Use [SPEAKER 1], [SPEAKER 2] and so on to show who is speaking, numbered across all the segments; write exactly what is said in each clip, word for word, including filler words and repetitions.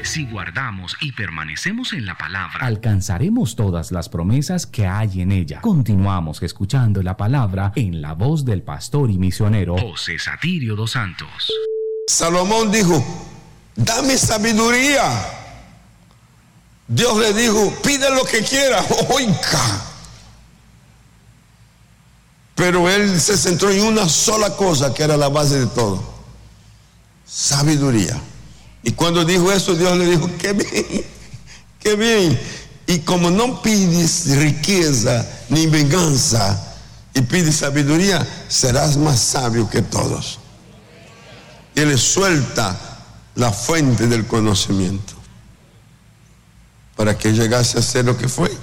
[SPEAKER 1] Si guardamos y permanecemos en la palabra,
[SPEAKER 2] alcanzaremos todas las promesas que hay en ella. Continuamos escuchando la palabra en la voz del pastor y misionero
[SPEAKER 1] José Satirio dos Santos.
[SPEAKER 3] Salomón dijo: dame sabiduría. Dios le dijo: pide lo que quiera. Oiga. Pero él se centró en una sola cosa que era la base de todo: sabiduría. Y cuando dijo eso, Dios le dijo: qué bien, qué bien. Y como no pides riqueza ni venganza y pides sabiduría, serás más sabio que todos. Y le suelta la fuente del conocimiento para que llegase a ser lo que fue.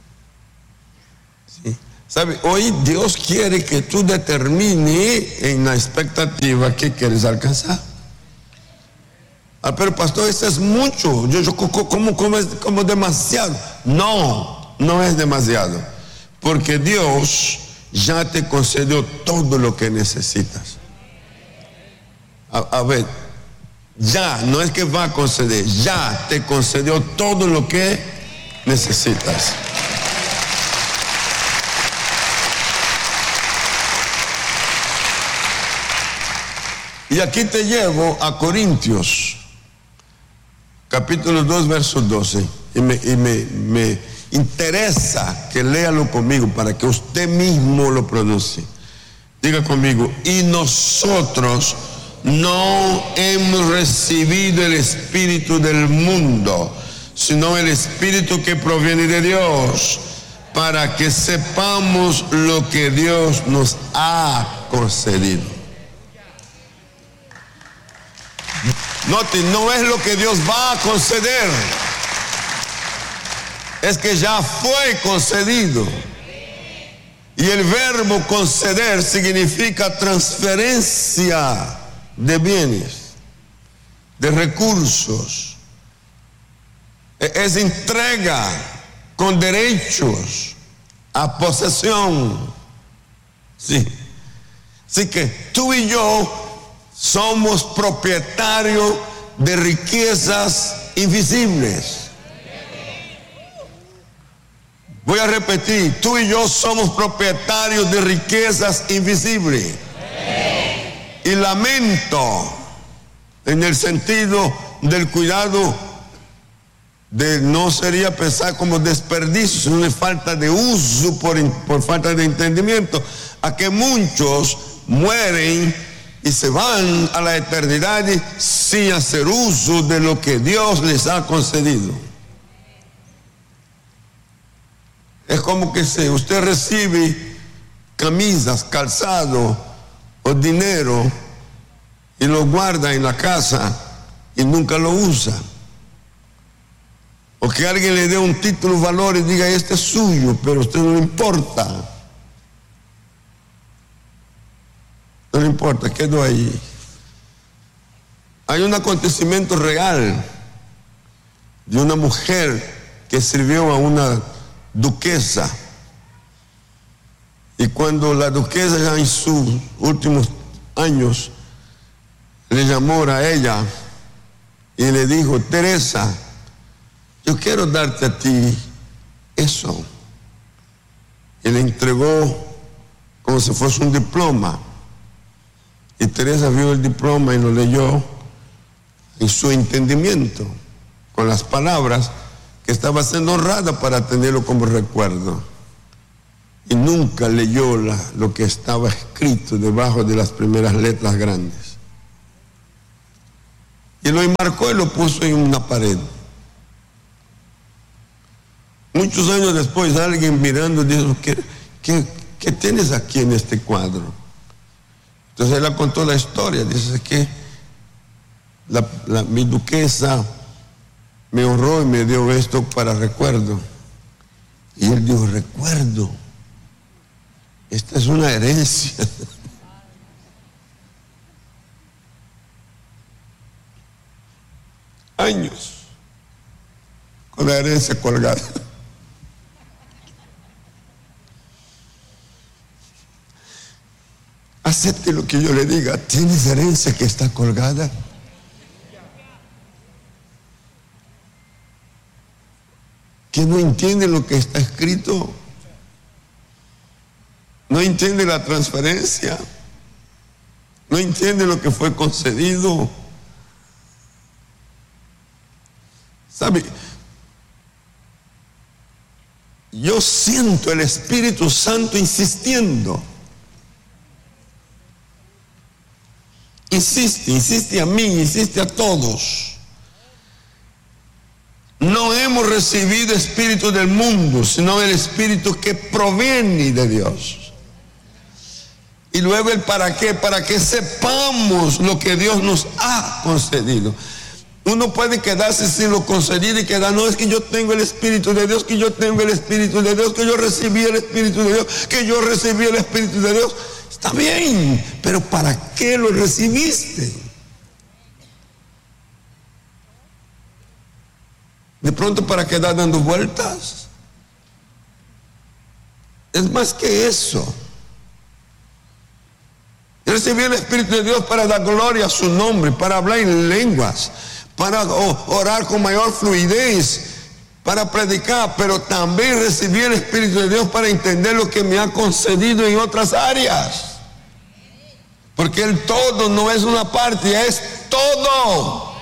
[SPEAKER 3] ¿Sí? ¿Sabe? Hoy Dios quiere que tú determines en la expectativa que quieres alcanzar. Ah, pero pastor, eso es mucho. Yo, yo como, como, es, como demasiado. No, no es demasiado. Porque Dios ya te concedió todo lo que necesitas. A, a ver, ya, no es que va a conceder, ya te concedió todo lo que necesitas. Y aquí te llevo a Corintios, capítulo dos, verso doce. Y, me, y me, me interesa que léalo conmigo para que usted mismo lo pronuncie. Diga conmigo: y nosotros no hemos recibido el espíritu del mundo, sino el espíritu que proviene de Dios, para que sepamos lo que Dios nos ha concedido. Note, no es lo que Dios va a conceder, es que ya fue concedido. Y el verbo conceder significa transferencia de bienes, de recursos. Es entrega con derechos a posesión. Sí. Así que tú y yo somos propietarios de riquezas invisibles. Voy a repetir: tú y yo somos propietarios de riquezas invisibles. Y lamento en el sentido del cuidado de no sería pensar como desperdicio, sino de falta de uso por, por falta de entendimiento, a que muchos mueren y se van a la eternidad sin hacer uso de lo que Dios les ha concedido. Es como que si usted recibe camisas, calzado o dinero y lo guarda en la casa y nunca lo usa. O que alguien le dé un título, valor y diga: este es suyo, pero a usted no le importa. No le importa, quedó ahí. Hay un acontecimiento real de una mujer que sirvió a una duquesa. Y cuando la duquesa, ya en sus últimos años, le llamó a ella y le dijo: Teresa, yo quiero darte a ti eso. Y le entregó como si fuese un diploma. Y Teresa vio el diploma y lo leyó en su entendimiento, con las palabras que estaba siendo honrada para tenerlo como recuerdo. Y nunca leyó la, lo que estaba escrito debajo de las primeras letras grandes. Y lo enmarcó y lo puso en una pared. Muchos años después, alguien mirando dijo: ¿qué, qué, qué tienes aquí en este cuadro? Entonces él le contó la historia. Dice que la, la, mi duquesa me honró y me dio esto para recuerdo. Y él dijo: recuerdo, esta es una herencia. Años con la herencia colgada. Acepte lo que yo le diga. ¿Tienes herencia que está colgada? que no entiende lo que está escrito, no entiende la transferencia, no entiende lo que fue concedido. ¿Sabe? Yo siento el Espíritu Santo insistiendo. Insiste, insiste a mí, insiste a todos. No hemos recibido espíritu del mundo, sino el espíritu que proviene de Dios. Y luego el para qué, para que sepamos lo que Dios nos ha concedido. Uno puede quedarse sin lo concedido y quedar, no, es que yo tengo el Espíritu de Dios, que yo tengo el Espíritu de Dios, que yo recibí el Espíritu de Dios, que yo recibí el Espíritu de Dios. Está bien, pero ¿para qué lo recibiste? De pronto para quedar dando vueltas. Es más que eso. Recibí el Espíritu de Dios para dar gloria a su nombre, para hablar en lenguas, para orar con mayor fluidez, para predicar, pero también recibí el Espíritu de Dios para entender lo que me ha concedido en otras áreas. Porque el todo no es una parte, es todo.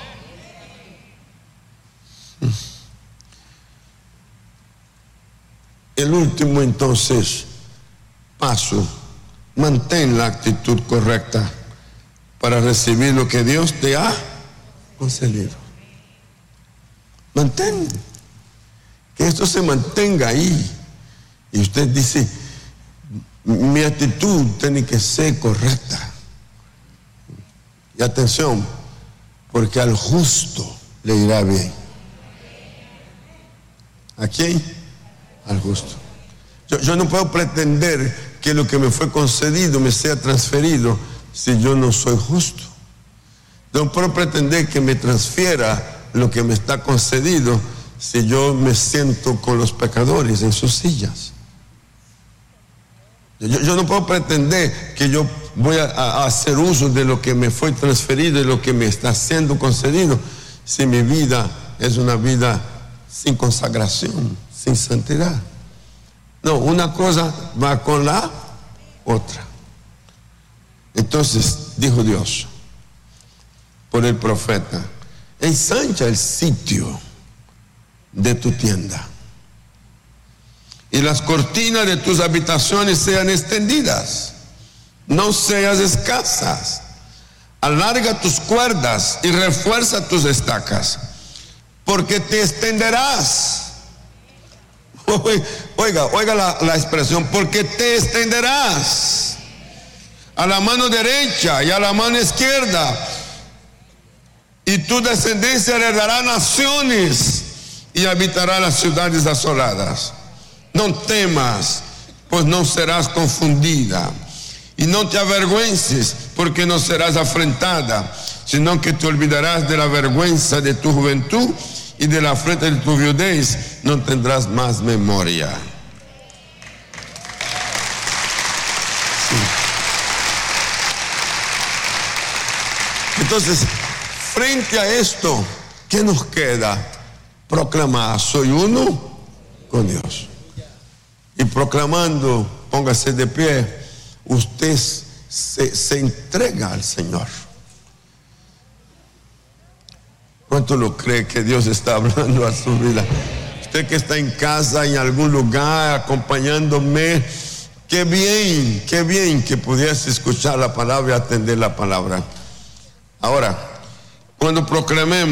[SPEAKER 3] El último entonces paso, mantén la actitud correcta para recibir lo que Dios te ha concedido. Mantén, que esto se mantenga ahí. Y usted dice, mi actitud tiene que ser correcta. Y atención, porque al justo le irá bien. ¿A quién? Al justo. Yo, yo no puedo pretender que lo que me fue concedido me sea transferido si yo no soy justo. No puedo pretender que me transfiera lo que me está concedido si yo me siento con los pecadores en sus sillas. Yo, yo no puedo pretender que yo voy a, a hacer uso de lo que me fue transferido y lo que me está siendo concedido si mi vida es una vida sin consagración, sin santidad. No, una cosa va con la otra. Entonces dijo Dios por el profeta: ensancha el sitio de tu tienda y las cortinas de tus habitaciones sean extendidas, no seas escasas. Alarga tus cuerdas y refuerza tus estacas, porque te extenderás. Oiga, oiga la, la expresión, porque te extenderás a la mano derecha y a la mano izquierda, y tu descendencia heredará naciones y habitará las ciudades asoladas. No temas, pues no serás confundida, y no te avergüences, porque no serás afrentada, sino que te olvidarás de la vergüenza de tu juventud, y de la afrenta de tu viudez no tendrás más memoria. Sí. Entonces, frente a esto, ¿qué nos queda? Proclamar: soy uno con Dios. Y proclamando, póngase de pie, usted se, se entrega al Señor. ¿Cuánto lo cree que Dios está hablando a su vida? Usted que está en casa, en algún lugar, acompañándome, qué bien, qué bien que pudiese escuchar la palabra y atender la palabra. Ahora, cuando proclamemos